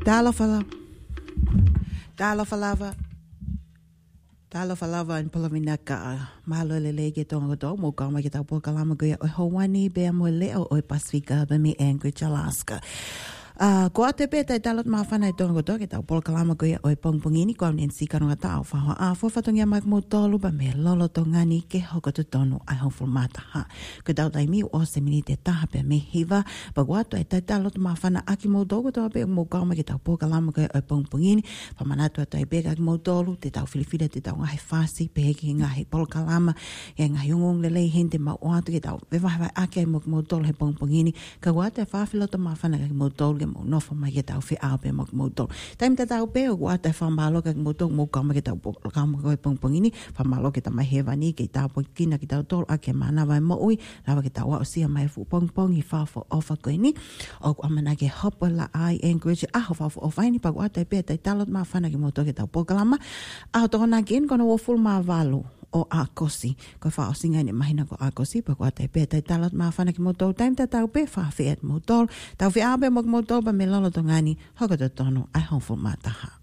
Talafalava in Palavinaka, Malo Lege Tongo, Mokama get up Kalamagoya, or Hawaii, Bear Mole, or Pacifica, Bemi, Anchorage, Alaska. Ko te peta e talot mawhana e tongo toke tau polo kalama koe o e pongpongini ko amnen sika runga tau whahoa a whafatongia mak mo tolu ba me lolo to ngani ke hoko te tonu ai hon fulmata ha. Ko tau tai miu o se mini te taha pe me hiva pa guato e tai talot mawhana aki mo togo toa pe mo kauma ke tau polo kalama koe o e pongpongini pa manatu a tai peka ki mo tolu te tau filifida te tau ngahe fasi pe heki ngahe polo kalama e ngahe ungong lelei hente ma oatu ke tau vevahawai ake ai mo tolu he pongpongini ka guato e whawhiloto mawhana ki mo tolu mo no fa mai tau fe ape mo motor time ta tau pe o ata fa malo ka motor mo ka mai tau ka mo ko pongpongini fa malo ke ta mai hevani ke ta po kina ke tau tol ake mana vai mo ui lava ke tau o sia mai fu pongpong I fa fo ofa ko ni o amana ke hopola ai Anchorage a fa fo ofa ni pa ata pe ta talot ma fa na ke motor ke tau pokalama a to na gen kono wo full ma valo o akosi ko fa osinga ni mahina ko akosi pa ko te pe tai talat ma fa na ki motor time ta tau pe fa fe motor tau fe abe mo motor ba me lolo tongani hoko to tono ai hon fu mata ha